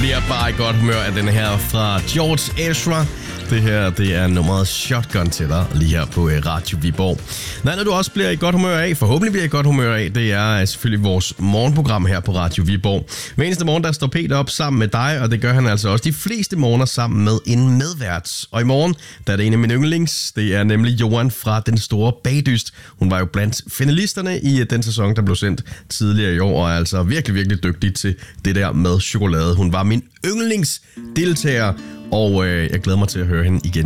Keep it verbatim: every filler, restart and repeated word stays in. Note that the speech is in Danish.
bliver bare i godt humør af den her fra George Ezra. Det her, det er nummeret Shotgun til dig, lige her på Radio Viborg. Noget andet, du også bliver i godt humør af, forhåbentlig bliver i godt humør af, det er selvfølgelig vores morgenprogram her på Radio Viborg. Hver eneste morgen, der står Peter op sammen med dig, og det gør han altså også de fleste morgener sammen med en medvært. Og i morgen, der er det en af mine yndlings, det er nemlig Johan fra Den Store Bagdyst. Hun var jo blandt finalisterne i den sæson, der blev sendt tidligere i år, og er altså virkelig, virkelig dygtig til det der med chokolade. Hun var min yndlingsdeltager, og øh, jeg glæder mig til at høre hende igen